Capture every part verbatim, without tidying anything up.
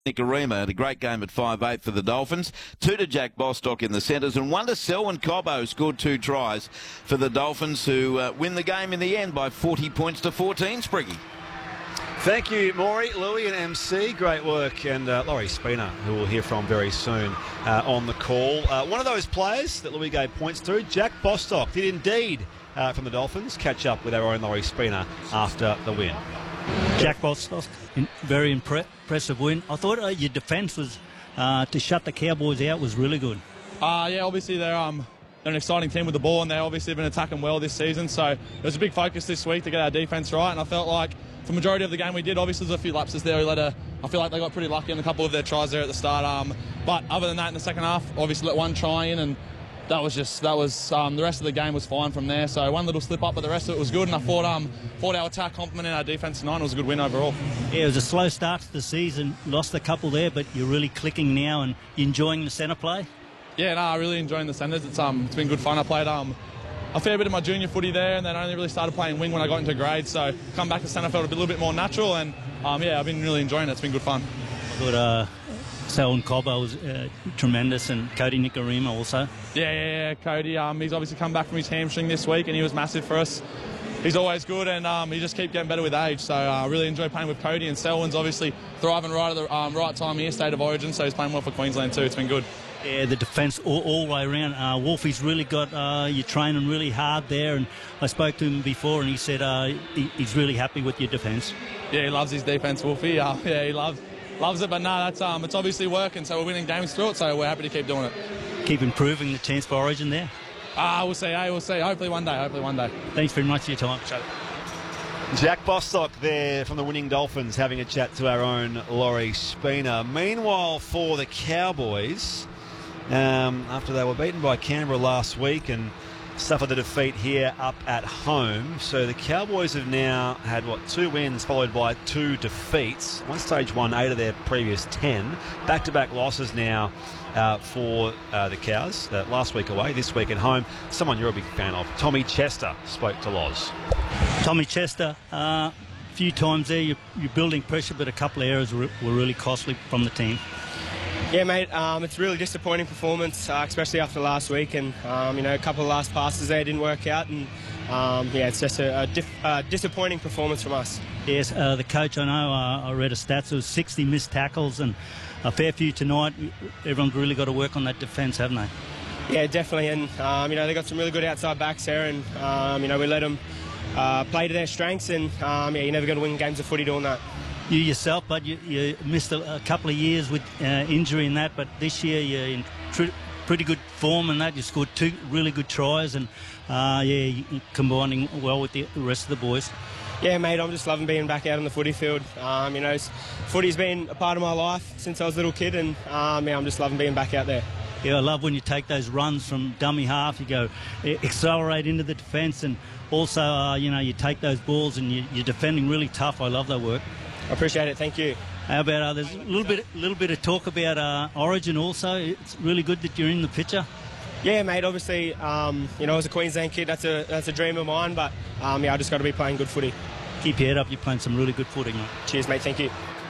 Nicarima had a great game at five eight for the Dolphins. Two to Jack Bostock in the centres, and one to Selwyn Cobbo, scored two tries for the Dolphins, who uh, win the game in the end by forty points to fourteen, Spriggy. Thank you, Maury, Louis and M C. Great work. And uh, Laurie Spina, who we'll hear from very soon uh, on the call. Uh, one of those players that Louis gave points to, Jack Bostock, did indeed, uh, from the Dolphins, catch up with our own Laurie Spina after the win. Jack Bostock, in, very impre- impressive win. I thought uh, your defence was uh, to shut the Cowboys out was really good. Uh, yeah, obviously they're um they're an exciting team with the ball, and they've obviously been attacking well this season. So it was a big focus this week to get our defence right, and I felt like for the majority of the game we did. Obviously there's a few lapses there. We let a, I feel like they got pretty lucky in a couple of their tries there at the start. Um, but other than that, in the second half, obviously let one try in, and that was just that was um, the rest of the game was fine from there. So one little slip up, but the rest of it was good. And I thought um thought our attack complemented our defence tonight. It was a good win overall. Yeah, it was a slow start to the season. Lost a couple there, but you're really clicking now and enjoying the centre play. Yeah, no, I really enjoying the centres. It's um it's been good fun. I played um a fair bit of my junior footy there, and then I only really started playing wing when I got into grade. So come back to centre felt a little bit more natural, and um yeah, I've been really enjoying it. It's been good fun. I thought uh, Selwyn Cobbo was uh, tremendous, and Cody Nicarima also. Yeah, yeah, yeah, Cody. Um, he's obviously come back from his hamstring this week, and he was massive for us. He's always good, and um, he just keeps getting better with age. So I uh, really enjoy playing with Cody, and Selwyn's obviously thriving right at the um, right time here, state of origin. So he's playing well for Queensland too. It's been good. Yeah, the defence all, all the way around. Uh, Wolfie's really got uh, you training really hard there, and I spoke to him before, and he said uh, he, he's really happy with your defence. Yeah, he loves his defence, Wolfie. Uh, yeah, he loves loves it. But no, that's um, it's obviously working. So we're winning games through it. So we're happy to keep doing it. Keep improving the chance for Origin there. Ah, uh, we'll see. Hey, we'll see. Hopefully one day. Hopefully one day. Thanks very much for your time. Jack Bostock there from the winning Dolphins having a chat to our own Laurie Spina. Meanwhile, for the Cowboys, um, after they were beaten by Canberra last week and suffered a defeat here up at home, so the Cowboys have now had, what, two wins followed by two defeats. One stage won eight of their previous ten. Back-to-back losses now uh, for uh, the Cows. Uh, last week away, this week at home. Someone you're a big fan of, Tommy Chester, spoke to Loz. Tommy Chester, a uh, few times there you're, you're building pressure, but a couple of errors were, were really costly from the team. Yeah, mate, um, it's a really disappointing performance, uh, especially after last week, and um, you know, a couple of last passes there didn't work out, and um, yeah, it's just a, a diff, uh, disappointing performance from us. Yes, uh, the coach, I know, uh, I read a stats, it was sixty missed tackles, and a fair few tonight. Everyone's really got to work on that defence, haven't they? Yeah, definitely, and um, you know, they got some really good outside backs there, and um, you know, we let them uh, play to their strengths, and um, yeah, you're never going to win games of footy doing that. You yourself, but you, you missed a, a couple of years with uh, injury and that, but this year you're in tr- pretty good form and that. You scored two really good tries, and uh, yeah, you're combining well with the rest of the boys. Yeah, mate, I'm just loving being back out on the footy field. Um, you know, footy's been a part of my life since I was a little kid, and um, yeah, I'm just loving being back out there. Yeah, I love when you take those runs from dummy half, you go accelerate into the defence, and also, uh, you know, you take those balls and you, you're defending really tough. I love that work. I appreciate it. Thank you. How about uh, there's a little bit, little bit of talk about uh, Origin also. It's really good that you're in the picture. Yeah, mate. Obviously, um, you know, as a Queensland kid, that's a that's a dream of mine. But um, yeah, I just got to be playing good footy. Keep your head up. You're playing some really good footy, mate. Cheers, mate. Thank you.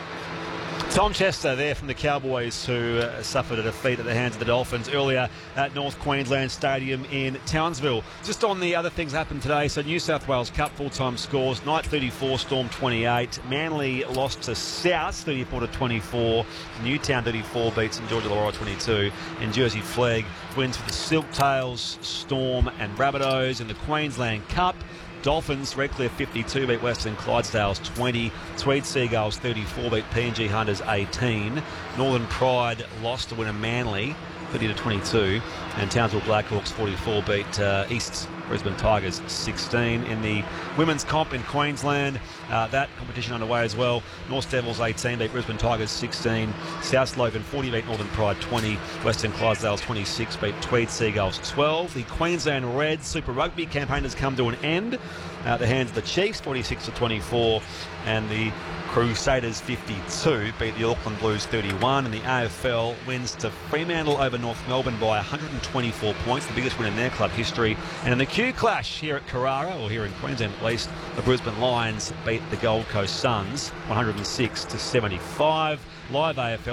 Tom Chester there from the Cowboys, who uh, suffered a defeat at the hands of the Dolphins earlier at North Queensland Stadium in Townsville. Just on the other things that happened today, so New South Wales Cup full-time scores, Knight thirty-four, Storm twenty-eight, Manly lost to South thirty-four to twenty-four, Newtown thirty-four beat St George Illawarra twenty-two, and Jersey Flegg wins for the Silktails, Storm and Rabbitohs. In the Queensland Cup, Dolphins, Redcliffe fifty-two, beat Western Clydesdales twenty. Tweed Seagulls thirty-four, beat P N G Hunters eighteen. Northern Pride lost to Winner Manly thirty to twenty-two. And Townsville Blackhawks forty-four, beat uh, East Brisbane Tigers sixteen. In the women's comp in Queensland, uh, that competition underway as well. North Devils eighteen, beat Brisbane Tigers sixteen. South Slogan forty, beat Northern Pride twenty. Western Clydesdales twenty-six, beat Tweed Seagulls twelve. The Queensland Reds Super Rugby campaign has come to an end at the hands of the Chiefs, forty-six to twenty-four. And the Crusaders fifty-two beat the Auckland Blues thirty-one, and the A F L wins to Fremantle over North Melbourne by one hundred twenty-four points, the biggest win in their club history. And in the Q Clash here at Carrara, or here in Queensland at least, the Brisbane Lions beat the Gold Coast Suns one hundred six to seventy-five. Live A F L